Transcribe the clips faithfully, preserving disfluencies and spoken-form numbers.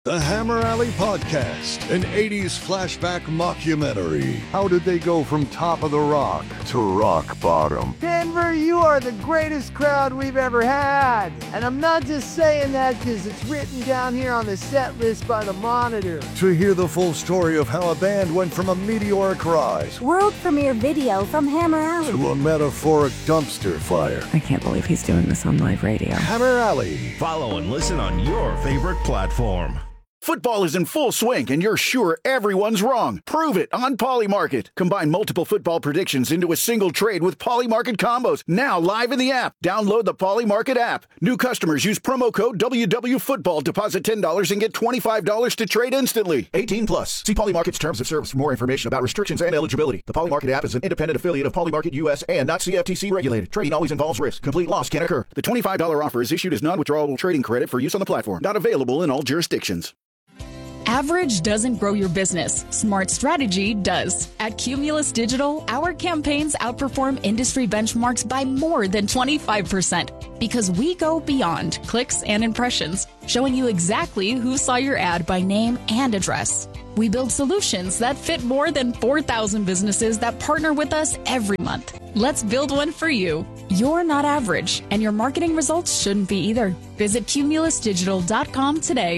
The Hammer Alley Podcast, an eighties flashback mockumentary. How did they go from top of the rock to rock bottom? Denver, you are the greatest crowd we've ever had. And I'm not just saying that because it's written down here on the set list by the Monitor. To hear the full story of how a band went from a meteoric rise, world premiere video from Hammer Alley, to a metaphoric dumpster fire. I can't believe he's doing this on live radio. Hammer Alley. Follow and listen on your favorite platform. Football is in full swing, and you're sure everyone's wrong. Prove it on Polymarket. Combine multiple football predictions into a single trade with Polymarket combos. Now live in the app. Download the Polymarket app. New customers use promo code W W Football. Deposit ten dollars and get twenty-five dollars to trade instantly. eighteen plus. See Polymarket's terms of service for more information about restrictions and eligibility. The Polymarket app is an independent affiliate of Polymarket U S and not C F T C regulated. Trading always involves risk. Complete loss can occur. The twenty-five dollars offer is issued as non-withdrawable trading credit for use on the platform. Not available in all jurisdictions. Average doesn't grow your business. Smart strategy does. At Cumulus Digital, our campaigns outperform industry benchmarks by more than twenty-five percent because we go beyond clicks and impressions, showing you exactly who saw your ad by name and address. We build solutions that fit more than four thousand businesses that partner with us every month. Let's build one for you. You're not average, and your marketing results shouldn't be either. Visit cumulus digital dot com today.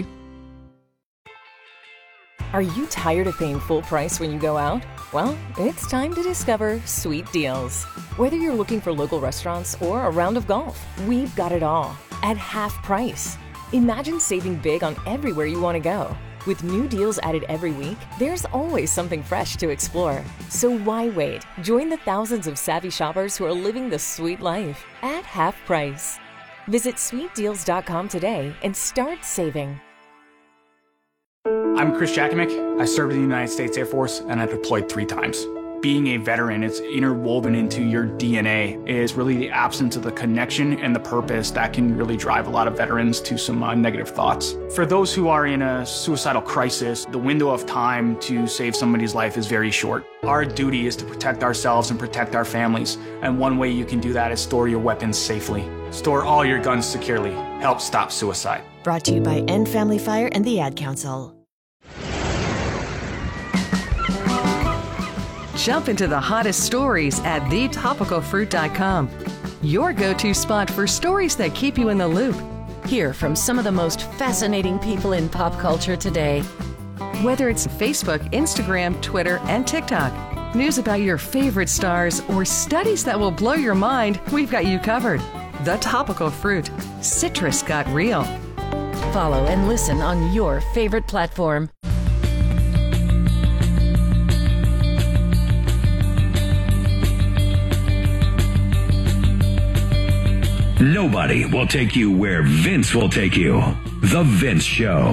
Are you tired of paying full price when you go out? Well, it's time to discover Sweet Deals. Whether you're looking for local restaurants or a round of golf, we've got it all at half price. Imagine saving big on everywhere you want to go. With new deals added every week, there's always something fresh to explore. So why wait? Join the thousands of savvy shoppers who are living the sweet life at half price. Visit sweet deals dot com today and start saving. I'm Chris Jakovic. I served in the United States Air Force and I deployed three times. Being a veteran, it's interwoven into your D N A. It is really the absence of the connection and the purpose that can really drive a lot of veterans to some uh, negative thoughts. For those who are in a suicidal crisis, the window of time to save somebody's life is very short. Our duty is to protect ourselves and protect our families. And one way you can do that is store your weapons safely. Store all your guns securely. Help stop suicide. Brought to you by End Family Fire and the Ad Council. Jump into the hottest stories at the topical fruit dot com. Your go-to spot for stories that keep you in the loop. Hear from some of the most fascinating people in pop culture today. Whether it's Facebook, Instagram, Twitter, and TikTok, news about your favorite stars, or studies that will blow your mind, we've got you covered. The Topical Fruit. Citrus got real. Follow and listen on your favorite platform. Nobody will take you where Vince will take you. The Vince Show.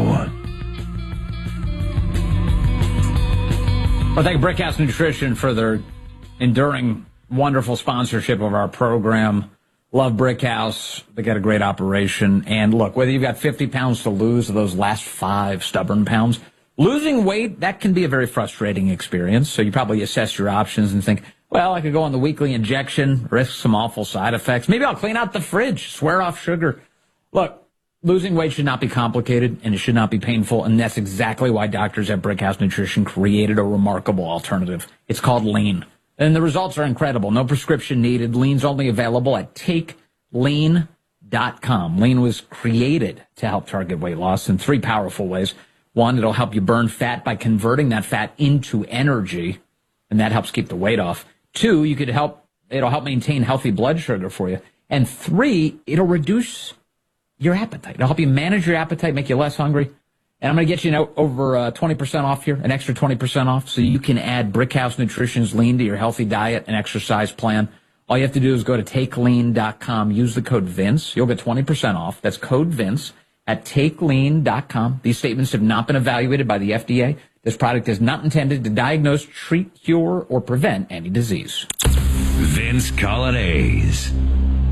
Well, thank Brickhouse Nutrition for their enduring, wonderful sponsorship of our program. Love Brickhouse. They got a great operation. And look, whether you've got fifty pounds to lose or those last five stubborn pounds, losing weight, that can be a very frustrating experience. So you probably assess your options and think, well, I could go on the weekly injection, risk some awful side effects. Maybe I'll clean out the fridge, swear off sugar. Look, losing weight should not be complicated, and it should not be painful, and that's exactly why doctors at Brickhouse Nutrition created a remarkable alternative. It's called Lean, and the results are incredible. No prescription needed. Lean's only available at take lean dot com. Lean was created to help target weight loss in three powerful ways. One, it'll help you burn fat by converting that fat into energy, and that helps keep the weight off. Two, you could help, it'll help maintain healthy blood sugar for you. And three, it'll reduce your appetite. It'll help you manage your appetite, make you less hungry. And I'm going to get you now over uh, twenty percent off here, an extra twenty percent off, so you can add Brickhouse Nutrition's Lean to your healthy diet and exercise plan. All you have to do is go to take lean dot com, use the code Vince. You'll get twenty percent off. That's code Vince at take lean dot com. These statements have not been evaluated by the F D A. This product is not intended to diagnose, treat, cure, or prevent any disease. Vince Colonnese.